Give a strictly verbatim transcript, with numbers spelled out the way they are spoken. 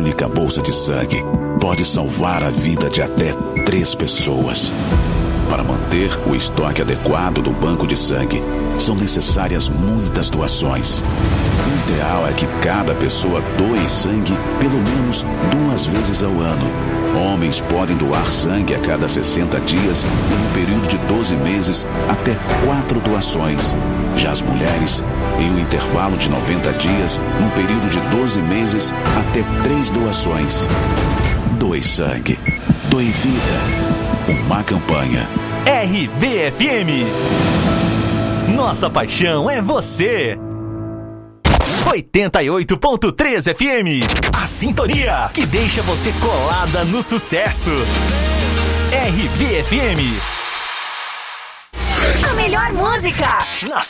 única bolsa de sangue pode salvar a vida de até três pessoas. Para manter o estoque adequado do banco de sangue, são necessárias muitas doações. O ideal é que cada pessoa doe sangue pelo menos duas vezes ao ano. Homens podem doar sangue a cada sessenta dias e no período de doze meses até quatro doações. Já as mulheres, em um intervalo de noventa dias, num período de doze meses até três doações. Doe sangue, doe vida. Uma campanha R B F M. Nossa paixão é você. oitenta e oito ponto três F M. A sintonia que deixa você colada no sucesso. R B F M. A melhor música. Na